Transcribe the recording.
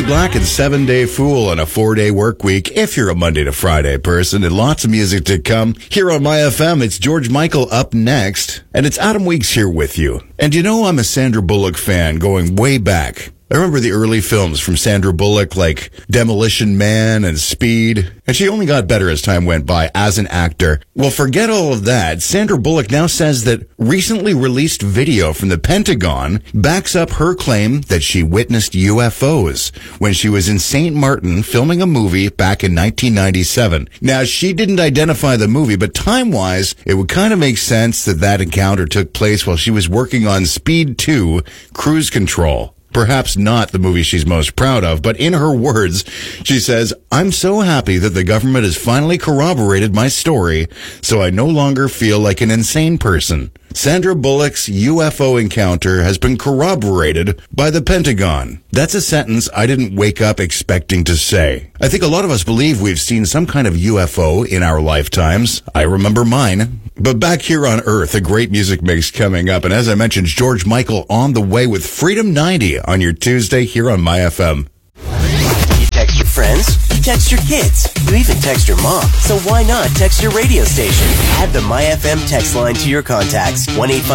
Black and 7 Day Fool on a 4-day work week if you're a Monday to Friday person, and lots of music to come. Here on My FM, it's George Michael up next, and it's Adam Weeks here with you. And you know I'm a Sandra Bullock fan going way back. I remember the early films from Sandra Bullock like Demolition Man and Speed, and she only got better as time went by as an actor. Well, forget all of that. Sandra Bullock now says that recently released video from the Pentagon backs up her claim that she witnessed UFOs when she was in St. Martin filming a movie back in 1997. Now, she didn't identify the movie, but time-wise, it would kind of make sense that that encounter took place while she was working on Speed 2, Cruise Control. Perhaps not the movie she's most proud of, but in her words, she says, "I'm so happy that the government has finally corroborated my story, so I no longer feel like an insane person." Sandra Bullock's UFO encounter has been corroborated by the Pentagon. That's a sentence I didn't wake up expecting to say. I think a lot of us believe we've seen some kind of UFO in our lifetimes. I remember mine. But back here on Earth, a great music mix coming up. And as I mentioned, George Michael on the way with Freedom 90 on your Tuesday here on My FM. You text your friends, you text your kids, you even text your mom. So why not text your radio station? Add the My FM text line to your contacts. 1-800